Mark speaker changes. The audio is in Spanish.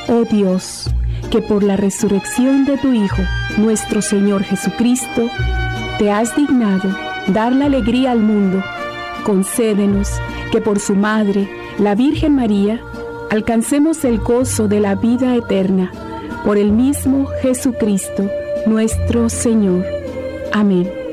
Speaker 1: Oh Dios, que por la resurrección de tu Hijo, nuestro Señor Jesucristo, te has dignado dar la alegría al mundo, concédenos que por su Madre, la Virgen María, alcancemos el gozo de la vida eterna, por el mismo Jesucristo, nuestro Señor. Amén.